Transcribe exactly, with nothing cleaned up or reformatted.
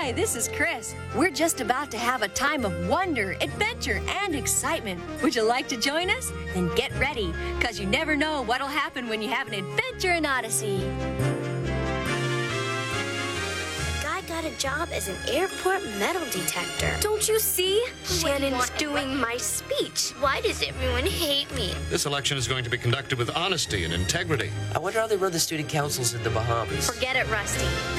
Hi, this is Chris. We're just about to have a time of wonder, adventure, and excitement. Would you like to join us? Then get ready, because you never know what'll happen when you have an adventure in Odyssey. Got a job as an airport metal detector. Don't you see? Shannon's doing my speech. Why does everyone hate me? This election is going to be conducted with honesty and integrity. I wonder how they run the student councils in the Bahamas. Forget it, Rusty.